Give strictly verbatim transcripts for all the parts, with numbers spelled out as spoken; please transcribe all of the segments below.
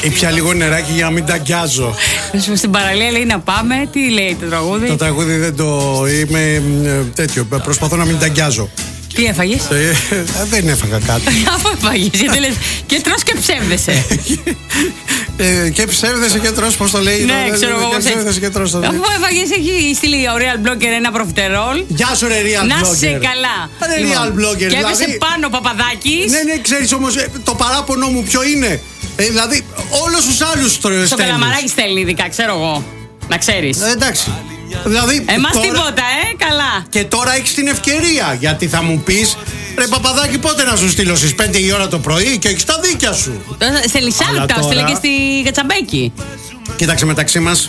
Ήπια λίγο νεράκι για να μην τα αγκιάζω. Στην παραλία λέει να πάμε. Τι λέει το τραγούδι? Το τραγούδι δεν το. Είμαι τέτοιο. Προσπαθώ να μην τα αγκιάζω. Τι έφαγες? Ε, δεν έφαγα κάτι. Αφού έφαγες, γιατί λες και τρως και ψεύδεσαι. ε, και ψεύδεσαι και τρως, πώς το λέει? Ναι, το, ξέρω εγώ. Και ψεύδεσαι και τρως. Αφού έφαγες, έχει στείλει ο Real Blogger ένα προφιτερόλ. Γεια σου, ρε Real Blogger. Να σε καλά. Ρε Real Blogger. Και έπεσε δηλαδή... πάνω ο Παπαδάκης. Ναι, ναι, ξέρεις όμως το παράπονο μου ποιο είναι? Ε, δηλαδή, όλους τους άλλους στέλνεις. Στο Καλαμαράκι στέλνει ειδικά, ξέρω εγώ. Να ξέρεις. Ε, εντάξει. Δηλαδή, εμάς τώρα... τίποτα, ε, καλά. Και τώρα έχεις την ευκαιρία. Γιατί θα μου πεις, ρε Παπαδάκη, πότε να σου στείλω στις πέντε η ώρα το πρωί? Και έχεις τα δίκια σου. Σε λυσάλτα, τώρα... στείλε και στη Κατσαμπέκη. Κοίταξε, μεταξύ μας,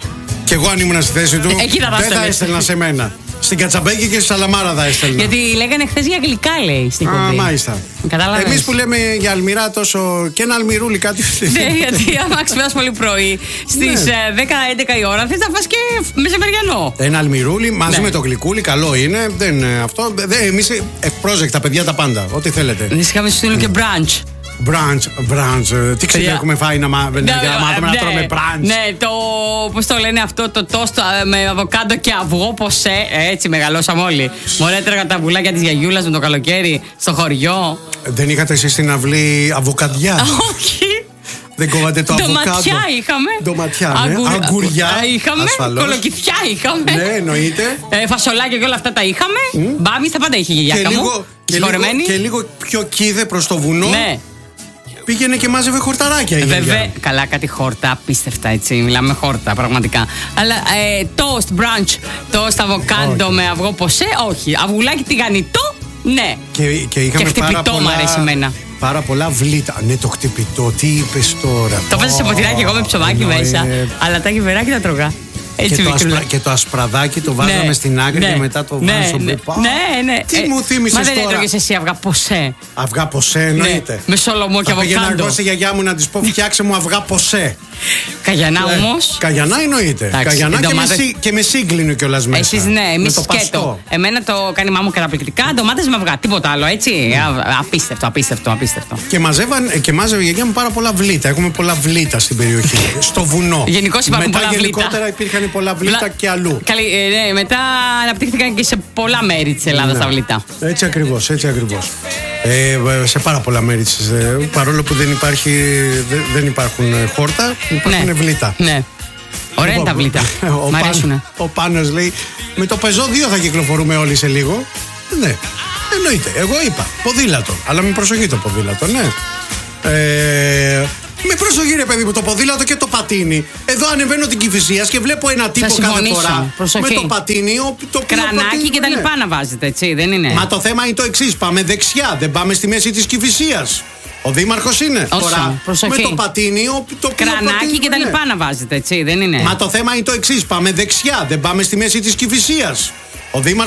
κι εγώ αν ήμουν στη θέση του, εκεί θα δεν θα έστελνα σε μένα. Στην Κατσαμπέκη και στη Σαλαμάρα θα έστελνα. Γιατί λέγανε χθες για γλυκά, λέει στην κομπή. Α, μάλιστα. Εμείς που λέμε για αλμυρά τόσο. Και ένα αλμυρούλι κάτι. Ναι, γιατί άμα ξυπνάς πολύ πρωί στις ναι. δέκα έντεκα η ώρα θες να φας και μεσημεριανό. Ένα αλμυρούλι μαζί ναι. με το γλυκούλι, καλό είναι. Δεν, αυτό, δεν, εμείς ευπρόσεκτα παιδιά τα πάντα. Ό,τι θέλετε. Εμείς είχαμε στείλει και brunch. Brunch, brunch. Τι ξέρω, έχουμε φάει να μάθουμε να τρώμε brunch. Ναι, το. Πώς το λένε αυτό, το τόστο με αβοκάντο και αυγό ποσέ. Έτσι μεγαλώσαμε όλοι. Μωρέ, έτρεγα τα βουλάκια της γιαγιούλας με το καλοκαίρι στο χωριό. Δεν είχατε εσείς στην αυλή αβοκαντιά? Όχι. Δεν κόβατε το αβοκάντο? Ντοματιά είχαμε. Ντοματιά, ναι. Αγκουρ... Αγκουριά είχαμε. Ασφαλώς. Κολοκυθιά είχαμε. Ναι, εννοείται. Ε, φασολάκια και όλα αυτά τα είχαμε. Mm. Μπάμις τα πάντα είχε η γιαγιά μου. Και λίγο, και λίγο πιο κίδε προς το βουνό. Ναι. Πήγαινε και μάζευε χορταράκια η γιαγιά. Βέβαια, καλά, κάτι χόρτα, απίστευτα έτσι. Μιλάμε χόρτα, πραγματικά. Αλλά ε, toast, brunch, toast, αβοκάντο με αυγό ποσέ, όχι. Αυγουλάκι τηγανιτό, ναι. Και, και, είχαμε και χτυπητό πάρα πολλά, μου αρέσει εμένα. Πάρα πολλά βλήτα. Ναι, το χτυπητό, τι είπες τώρα? Το βάζα σε ποτηράκι εγώ με ψωμάκι μέσα. Ε... Αλλά τα γυβεράκι τα τρώγα. Έτσι και, το ασπρα, και το ασπραδάκι το βάζαμε ναι, στην άκρη ναι, και μετά το ναι, βάζαμε ναι, στο ναι, ναι, ναι. Τι ε, μου θύμισες τώρα? Μα δεν έτρωγες εσύ αυγά ποσέ? Αυγά ποσέ εννοείται. Ναι, με σολομό και αβοκάντο. Θα πήγαινα εγώ στη γιαγιά μου να της πω φτιάξε μου αυγά ποσέ. Καγιανά όμως. Καγιανά εννοείται. Καγιανά και, με, και με σύγκλινο κιόλας μέσα. Εσείς ναι, εμείς σκέτο. Εμένα το κάνει μάμου καταπληκτικά. Ντομάτες με αυγά, τίποτα άλλο έτσι. Mm. Απίστευτο, απίστευτο, απίστευτο. Και, μαζεύαν, και μάζευε η γιαγιά μου πάρα πολλά βλήτα. Έχουμε πολλά βλήτα στην περιοχή. Στο βουνό. Γενικώς υπάρχουν μετά, πολλά βλήτα. Γενικότερα υπήρχαν πολλά βλήτα Βλα... και αλλού. Καλή, ε, ναι, μετά αναπτύχθηκαν και σε πολλά μέρη της Ελλάδας ναι. τα βλήτα. Έτσι ακριβώς, έτσι ακριβώς. Ε, σε πάρα πολλά μέρη της, ε, παρόλο που δεν, υπάρχει, δεν, δεν υπάρχουν χόρτα, υπάρχουν ναι. βλήτα. Ναι. Ωραία είναι τα βλήτα. Μ' αρέσουνε. Ο Πάνος λέει, με το πεζό δύο θα κυκλοφορούμε όλοι σε λίγο. Ναι, εννοείται. Εγώ είπα, ποδήλατο. Αλλά με προσοχή το ποδήλατο, ναι. Ε, με προσοχή ρε παιδί μου, το ποδήλατο και το πατίνι. Εδώ ανεβαίνω την Κηφισίας και βλέπω ένα τύπο κάθε φορά. Προσοχή. Με το πατίνι, ο, το κρανάκι και τα λοιπά να βάζετε, έτσι, δεν είναι? Μα το θέμα είναι το εξής, πάμε δεξιά, δεν πάμε στη μέση της Κηφισίας. Ο δήμαρχος είναι. Τώρα, με το πατίνι, το κρανάκι πατίνι, και τα λοιπά ναι. να βάζετε, έτσι, δεν είναι? Μα το θέμα είναι το εξής, πάμε δεξιά, δεν πάμε στη μέση της Κηφισίας. Ο δήμαρχος